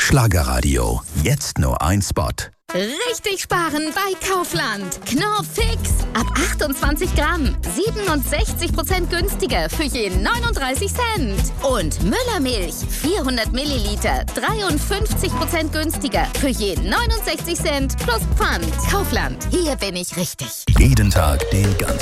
Schlagerradio. Jetzt nur ein Spot. Richtig sparen bei Kaufland. Knorr Fix. Ab 28 Gramm. 67% günstiger für je 39 Cent. Und Müllermilch. 400 Milliliter. 53% günstiger für je 69 Cent plus Pfand. Kaufland. Hier bin ich richtig. Jeden Tag den ganzen